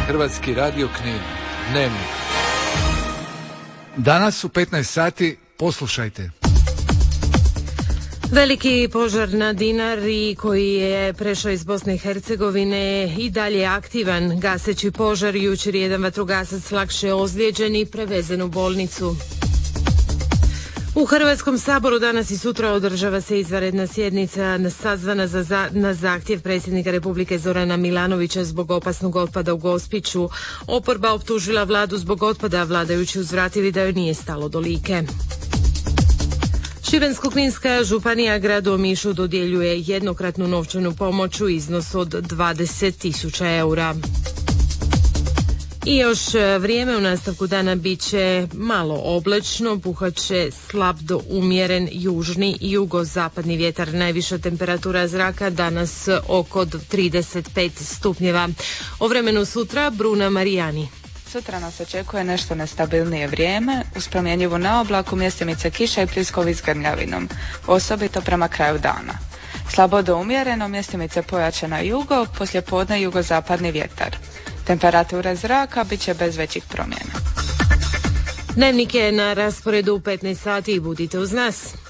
Hrvatski radio Knin. Dnevnik. Danas u 15 sati poslušajte. Veliki požar na Dinari koji je prešao iz Bosne i Hercegovine i dalje je aktivan. Gaseći požar, jučer je jedan vatrogasac lakše ozlijeđen i prevezen u bolnicu. U Hrvatskom saboru danas i sutra održava se izvanredna sjednica sazvana na zahtjev predsjednika Republike Zorana Milanovića zbog opasnog otpada u Gospiću. Oporba optužila vladu zbog otpada, a vladajući uzvratili da joj nije stalo do Like. Šibensko-kninska županija gradu Omišu dodjeljuje jednokratnu novčanu pomoć u iznosu od 20.000 eura. I još vrijeme u nastavku dana bit će malo oblačno, puhaće slab do umjeren južni i jugozapadni vjetar. Najviša temperatura zraka danas oko 35 stupnjeva. O vremenu sutra Bruna Marijani. Sutra nas očekuje nešto nestabilnije vrijeme, uz promjenjivu na oblaku, mjestimice kiša i pljuskovi s grmljavinom, osobito prema kraju dana. Slabo do umjereno, mjestimice pojače na jugo, poslijepodne jugozapadni vjetar. Temperatura zraka bit će bez većih promjena. Dnevnik je na rasporedu u 15 sati i budite uz nas.